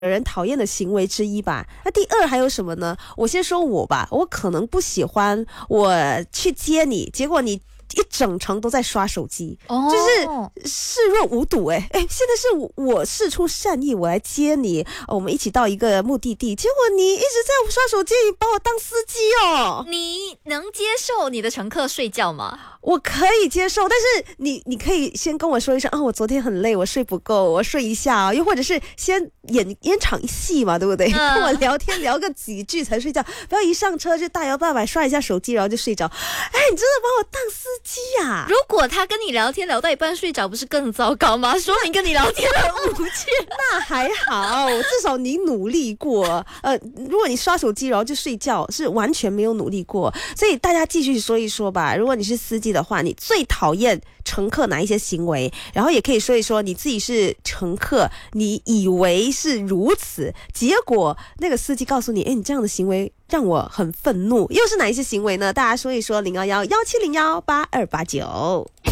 人讨厌的行为之一吧。那第二还有什么呢？我先说我吧，我可能不喜欢我去接你，结果你一整程都在刷手机，就是视若无睹。现在是我释出善意，我来接你，我们一起到一个目的地，结果你一直在刷手机，你把我当司机哦。 你能接受你的乘客睡觉吗？ 我可以接受，但是你可以先跟我说一声啊，我昨天很累，我睡不够，我睡一下啊，又或者是先演场戏嘛，对不对？跟我聊天聊个几句才睡觉，不要一上车就大摇大摆刷一下手机，然后就睡着。你真的把我当司机啊？ 如果他跟你聊天聊到一半睡着，不是更糟糕吗？说明跟你聊天很无趣。 那还好，至少你努力过。如果你刷手机然后就睡觉，是完全没有努力过。所以大家继续说一说吧。如果你是司机的话，你最讨厌乘客哪一些行为？然后也可以说一说你自己是乘客，你以为是如此，结果那个司机告诉你，你这样的行为让我很愤怒，又是哪一些行为呢？大家说一说，011-1701-8289。